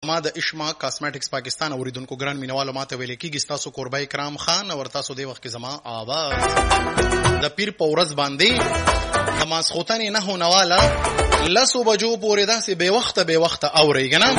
ما د اشما کاسمیټکس پاکستان اوریدونکو ګران مینوالو ماته ویل کیږي تاسو قربای کرام خان او تاسو د وخت کې زما आवाज د پیر پورز باندې د ماسخوتنې نه هونواله لسو بجو پورې داسې به وخت اوري کنه.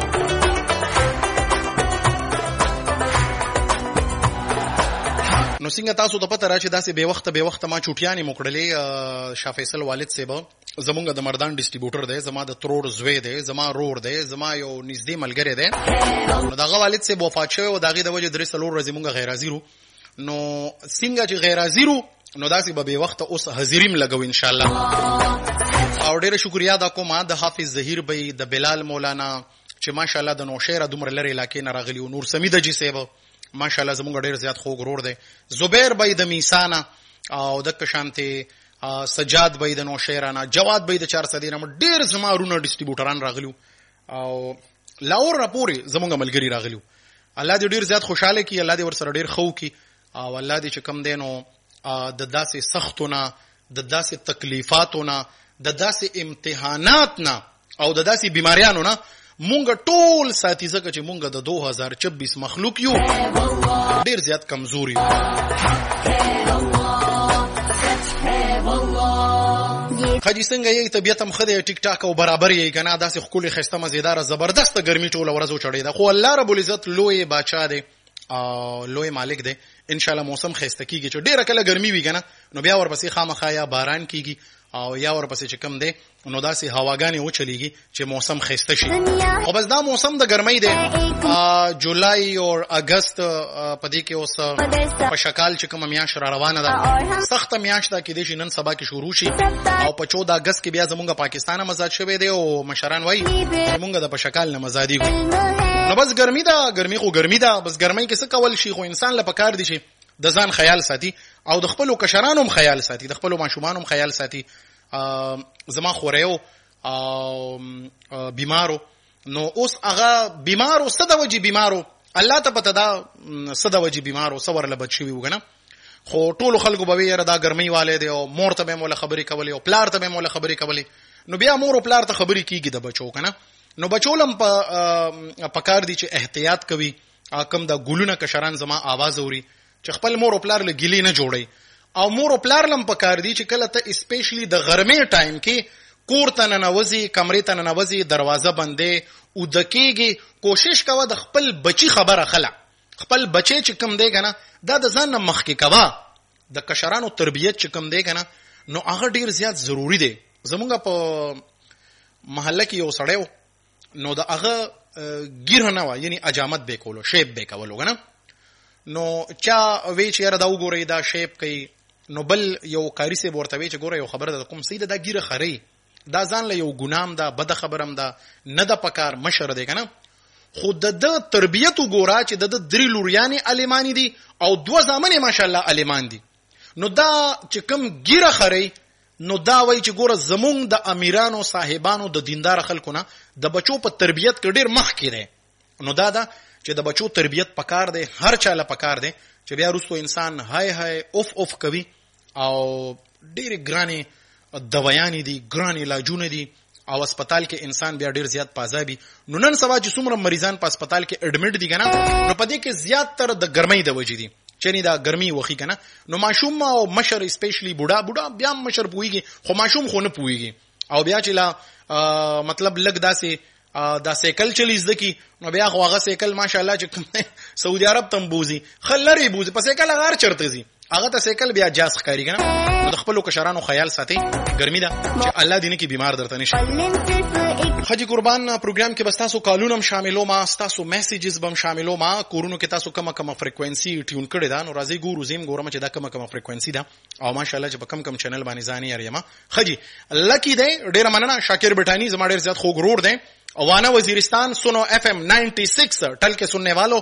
نو څنګه تاسو ته پته را چې داسې به وخت ما چوټیانې موکړلې شاه فیصل والد صاحب زمونږ د مردان ډیسټریبیوټر دی، زما د ترور زوی دی، زما رور دی، زما یو نږدې ملګری دی. نو دغه والد صاحب وفات شوی او دغه د وجه 3 ورځې مونږ غیر حاضر. نو څنګه چې غیر حاضر نو داسې به وخت اوس حاضریم لګو ان شاء الله. او ډیره شکریا دا کوم د حافظ ظهیر بی، د بلال مولانا چې ماشاءالله د نوشهره دومره لري علاقې نه راغلی، او نور سمید جی صاحب ماشاءالله زموږ ډیر زیات خوږ ورور دی، زبیر بی د میسانه او د کشانته سجاد بی د نوشهره، جواد بی د 400 نه ډیر زمارونه ډیسټریبیوټران راغلیو او لاور راپوري زموږ ملګری راغلیو. الله دې ډیر زیات خوشاله کی، الله دې ورسره ډیر خو کی، او الله دې چې کم دینو د داسې سختونه، د داسې تکلیفاتونه، د داسې امتحاناتنا او د داسې بیماریانو نه مونږ ټول ساتي، ځکه چې مونږ د 2026 مخلوق یو، ډیر زیات کمزوري. خدای څنګه یې طبيعت هم خدای ټیک ټاک او برابر یې کنه، داسې خولي خسته مزیدار زبردست ګرمي ټول ورځو چړې ده، خو الله رب العزت لوی بادشاہ دی او لوی مالک دی. ان شاء الله موسم خسته کیږي چې ډیره کله ګرمي وي کنه، نو بیا ورپسې خامخا یا باران کیږي او یا ورپسې چې کم دی نو داسې هواګانې وچلیږي چې موسم خسته شي. خو بس دا موسم د ګرمۍ دی، جولای او اگست پدې کې اوس په شکال چې کوم میاشت را روانه ده، سخت میاشت ده کې د نن سبا کې شروع شي او په 14 اگست کې بیا زمونږ پاکستان مزاد شوی دی او مشران وایي زمونږ د په شکال نه مزادي وي. نو بس ګرمي ده، ګرمي خو ګرمي ده، بس ګرمۍ کې څه کول شي، خو انسان له پکار دي چې د ځان خیال ساتي او د خپل کشرانو هم خیال ساتي، د خپل ماشومان هم خیال ساتي. زما خوریو بیمارو، نو اوس هغه بیمارو څه د وجې بیمارو الله ته پته ده څه د وجې بیمارو څه ورله بد شوي وګنه، خو ټولو خلکو به یاره دا ګرمۍ والی دی او مور ته به موله خبرې کولې او پلار ته به موله خبرې کولې. نو بیا مور او پلار ته خبرې کیږي د بچو کنه، نو بچولم په کار دي چې احتیاط کوي. کم دا ګلونه کشران زما आवाज اوري چې خپل مور او پلار له ګیلې نه جوړي، او مور او پلار لم په کار دي چې کله ته اسپیشلی د غرمې ټایم کې کور ته ننوځي، کمرې ته ننوځي، دروازه بندې او دکېږي، کوشش کوه د خپل بچی خبره خلا، خپل بچی چې کم دی کنه دا د ځان نه مخکې کوه، د کشرانو تربیت چې کم دی کنه نو هغه ډیر زیات ضروری دی. زمونږ په محله کې یو سړی نو د هغه ګیره نه و، یعنی اجامت به کولو، شیپ به کولو کنه، نو چا وی چې یاره دا وګورئ دا شیپ کوي، نو بل یو قاری صاحب ورته وی چې ګوره یو خبره ده کوم سیده دا ګیره خري، دا ځان له یو ګنام ده، بد خبرم ده، نه د پکار مشر دی کنه، خو د تربیت وګوره چې د 3 لوریانې عالمانی دي او 2 زامن ماشاءالله عالمان دي. نو دا چې کوم ګیره خري نو دا وای چې ګوره زمونږ د امیرانو صاحبانو د دیندار خلکو نه د بچو په تربیت کې ډیر مخ کې دی. نو دا چې د بچو تربیت پکار دی، هر چاله پکار دی چې بیا وروسته انسان هاي اوف کوي او ډیر ګرانې دوایانې دي، ګران علاجونه دي او هسپتال کې انسان بیا ډیر زیات پازابي. نو نن سبا چې څومره مریضان په هسپتال کې اډمټ دي کنه، نو په دې کې زیات تر د ګرمۍ د وجې دي چې نه دا ګرمي وخی کنه. نو ماشوم او مشر اسپیشلی بوډا بیا مشر پويږي، خو ماشوم خو نه پويږي، او بیا چې لا مطلب لګ داسې دا سیکل چلیز دکی، نو بیا خو هغه سیکل ماشاءالله چې سعودي عرب تم بوزي، خلری بوزي په سیکل هغه چرته زی، هغه ته سیکل بیا جاس ښکاری کنه. نو د خپل کشرانو خیال ساتي، ګرمي ده چې الله دې نه کې بیمار درته نشي. حجی قربان پروګرام کې بس تاسو کالونم شاملو ما، تاسو میسیجز بم شاملو ما، کورونو کې تاسو کومه فریکوئنسي ټیون کړی دا، نو راځي ګورو زم ګورم چې دا کومه فریکوئنسي ده او ماشاءالله چې په کم چینل باندې ځاني یاريما. حجی لکی دی ډیر مننه، شاکر بټانی زما ډیر زیات خوږ ورور دی. وانا वजीरिस्तान सुनो FM 96 टल के सुनने वालों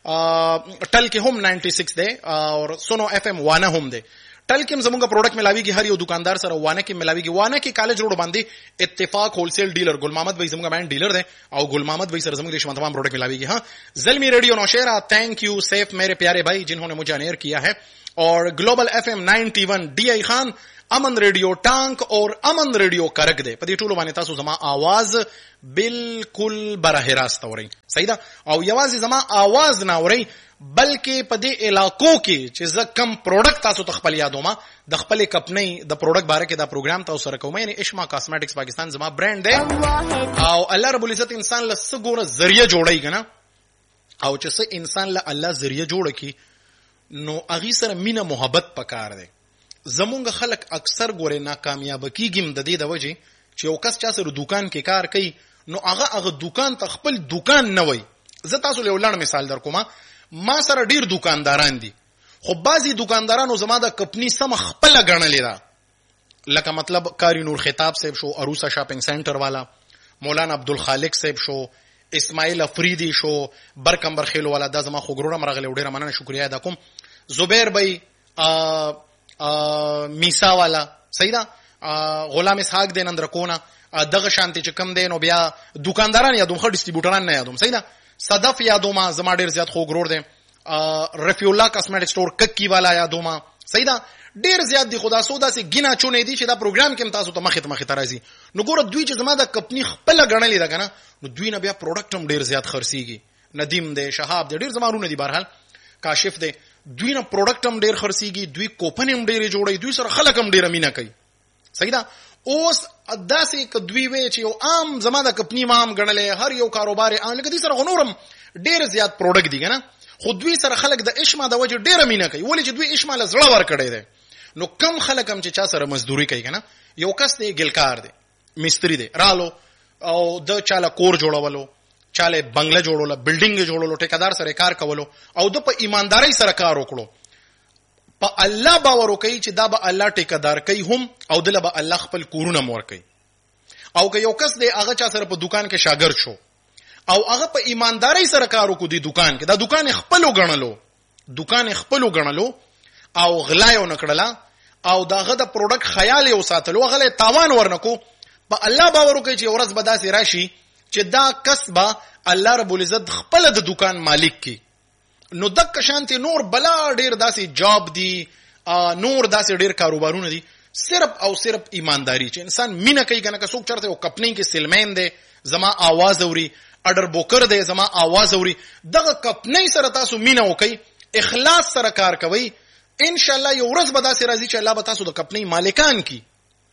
टल के हम 96 दे और सुनो FM वाना हम दे टल के जमुंगा प्रोडक्ट मिलावीगी हर यो दुकानदार सर वाना की मिलावीगी वाना की कॉलेज रोड बांधी इत्तेफाक होलसेल डीलर गुल मोहम्मद भाई जमुंगा मैन डीलर दे और गुल मोहम्मद भाई सर जमुंगा देश में तमाम प्रोडक्ट मिलावीगी. हाँ ज़ल्मी रेडियो नौशेरा थैंक यू सेफ मेरे प्यारे भाई जिन्होंने मुझे अनेर किया है, और ग्लोबल FM 91 DI खान امن ریډیو ټانک اور امن ریډیو کرک دی. په دې ټولو باندې تاسو زما आवाज بالکل براه راست اورئ. صحیح ده. او یوازې زما आवाज نه اورئ بلکې په دې علاقو کې چې زه کم پروډکټ تاسو ته خپل یادوم د خپل کمپنۍ د پروډکټ باره کې دا پروګرام تاسو سره کوم. یعنی اشما کاسمیټکس پاکستان زما برانډ دی او الله رب العزت انسان له څګوره ذریعہ جوړی کنه او چې څه انسان له الله ذریعہ جوړ کی نو اغي سره مینا محبت پکار دی. زمونږ خلک اکثر ګوره ناکامیاب کیږم د دې د وجه چې یو کس چا سره دکان کې کار کوي نو هغه دکان ته خپل دکان نه وای. زه تاسو له ولړ مثال در کوم. ما سره ډیر دکانداران دي خو بعضی دکاندارانو زما د کمپنی سم خپل غړنلې ده. لکه مطلب کاری نور خطاب صاحب شو, عروسا شاپینګ سنټر والا, مولانا عبدالخالق صاحب شو, اسماعیل افریدی شو, برکمبر خیل والا, دا زما خو ګرورم راغلی ډیره مننه شکریا ادا کوم. زبیر بھائی میسا والا, صحیح ده, غلام اسحاق دین اندرکونه, دغه شانتی چې کم دین او بیا دکانداران یادوم, خو ډیسټریبیوټران نه یادوم. صحیح ده. صدف یادوم زما ډیر زیات خو ګرور دی. رفیع الله کاسمیټک سٹور ککی والا یادوم. صحیح ده. ډیر زیات دي خدا سودا سي گینا چونې دي چې دا پروګرام کې تاسو ته مخه ترازي. نو ګوره دوی چې زما د کمپنی خپل غړنلې ده کنه نو دوی نه بیا پروډکټ هم ډیر زیات خرڅيږي. ندیم دی, شهاب دی, ډیر زمارونه دي, بهرحال کاشف دی, دوی نه پروډکټ هم ډیر خرڅيږي, دوی کوپن هم ډیر جوړي, دوی سره خلک هم ډیر مینا کوي. صحیح ده. اوس داسې ک دوی وی چې یو عام زما د کمپنی مام غړنلې هر یو کاروبار عام لکه دي سره غنورم ډیر زیات پروډکټ دي کنه خو دوی سره خلک د اشما د وجه ډیر مینا کوي. ولې چې دوی اشما له زړه ور کړي دي. نو کم خلک هم چې چا سره مزدوري کوي کنه, یو کس دی ګلکار دی, مستری دی, رالو او د چاله کور جوړولو, چاله بنگله جوړولو, بلډینګ جوړولو, ټیکادار سره کار کولو او د په ایمانداري سره کار وکړو, په الله باور وکړي چې دا به الله ټیکادار کوي هم او دله به الله خپل کورونه مور کوي. او که یو کس دی هغه چا سره په دکان کې شاګرد شو او هغه په ایمانداري سره کار وکړي د دکان کې, دا دکان خپلو غنلو, دکان خپلو غنلو او غلایو نکړلا او داغه د پروډکټ خیال یو ساتلو, غلې تاوان ورنکو, په الله باور وکړي چې ورځ به داسې راشي چې دا کسبه الله رب العزت خپل د دکان مالک کی. نو دک شانتي نور بلا ډیر داسې جاب دي, نور داسې ډیر کاروبارونه دي, صرف او صرف ایمانداری چې انسان مینا کوي کنه. که څوک چرته یو کمپنی کې سیلمین دی زما आवाज اوري, اډر بوکر دی زما आवाज اوري, دغه کمپنی سره تاسو مینا وکي, اخلاص سره کار کوي, ان شاء الله یو ورځ به داسې راځي چې الله به تاسو د کمپنی مالکان کی.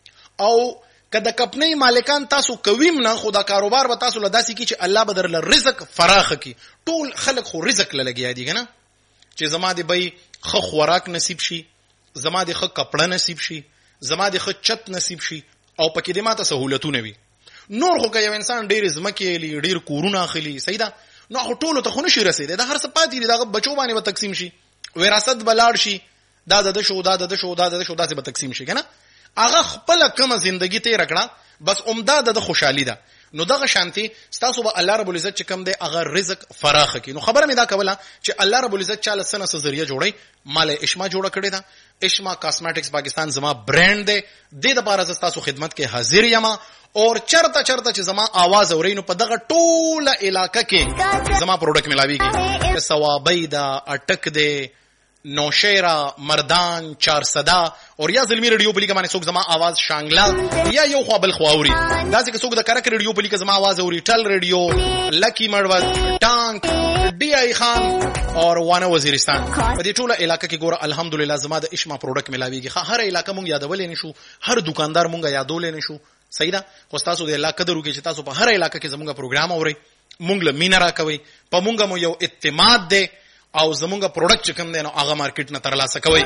او کله کمپنی مالکان تاسو کویم نه خدا کاروبار به تاسو له داسې کی چې الله به در رزق فراخ کی. ټول خلک خو رزق لګیا دي کنه چې زما دې بای خو خوراک نصیب شي, زما دې خو کپڑا نصیب شي, زما دې خو چت نصیب شي او پکې دې ماته سہولتونه وي. نور خو که یو انسان ډیر زمکه لی ډیر کورونه اخلي, صحیح ده, نو خو ټول ته خو نشي رسیدي. دا هر څه پاتې دي, دا بچو باندې به تقسیم شي, وراثت بلاړ شي, دا د شو دا د شو دا د شو داسې به تقسیم شي کنه. هغه خپل کومه ژوندۍ ته رکړه بس عمده د خوشحالي ده. نو دغه شانتي تاسو به الله رب العزت چې کوم دی هغه رزق فراخ کی. نو خبره مې دا کوله چې الله رب العزت چاله سنه ذریعہ جوړي, مال اشما جوړه کړی دا. اشما کاسمیټکس پاکستان زما برانډ دی, د لپاره تاسو خدمت کې حاضر یم اور چرته چې زما आवाज اورینو په دغه ټوله علاقې کې زما پروډکټ ملاويږي. ثوابي دا اٹک دی, نوشیرا, مردان, چارصدا اور یا زلمی ریډیو پلی کمانه څوک زما आवाज شانګلا یا یو خو بل خواوري, دا چې څوک د کرک ریډیو پلی که زما आवाज اوري, ټل ریډیو, لکی مړوز, ټانک, ډي آی خان اور وانه وزیرستان. په دې ټوله علاقې کې ګوره الحمدلله زما د اشما پروډکټ ملاويږي. هر علاقې مونږ یادولې نشو, هر دکاندار مونږ یادولې نشو, صحیح ده. خو تاسو د علاقې قدر وکړئ چې تاسو په هر علاقې کې زموږ پروګرام اورئ, مونږ له مینا راکوي, په مونږ مو یو اعتماد دی او زمونږ پروډکټ چې کوم دی نو هغه مارکیټ نه ترلاسه کوي.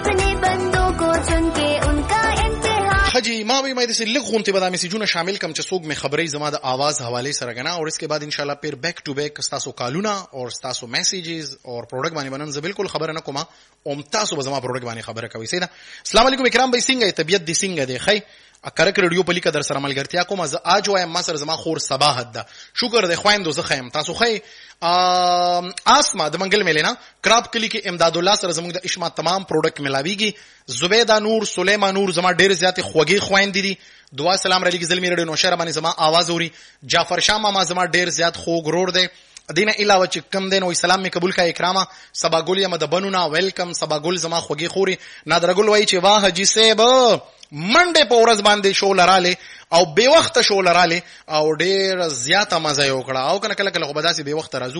حجی ما بھی میں سے لکھ غونتے بدا میسیجونه شامل کم چې څوک می خبرې زما د आवाज حواله سره غنا اور اس کے بعد انشاءاللہ پھر بیک ټو بیک تاسو کالونا اور تاسو میسیجز اور پروډکټ باندې بنن زه بالکل خبر نه کوم اوم تاسو به زما پروډکټ باندې خبره کوي. سیدا السلام علیکم اکرام بھائی, څنګه طبیعت دي څنګه دی؟ خی کرک ریډیو پلی کا در سره ملګرتیا کوم. از اج وایم ما سره زما خور صباحت ده, شکر دی خويندو زه خیم تاسو خی. آسما د منګل ملینا کراب کلی کې امداد الله سره زموږ د اشما تمام پروډکټ ملاويږي. زبیدا نور, سلیمان نور زما ډېر زیات خوږی خويندې دي. دعا سلام علیکم زلمی ریډیو نوشهره باندې زما आवाज اوري. جعفر شاه ما زما ډېر زیات خوږ رور دی. دینه علاوه چې کم دین او سلام می قبول کا اکراما. سبا ګل یم د بنونا ویلکم. سبا ګل زما خوږی خوري. نادر ګل وای چې واه حجی صاحب منډه په ورځ باندې شو لراله او بے وخت شو لراله او ډیر زیاته مزه یو کړه او کنه کله کله خو بداسي بے وخت راځو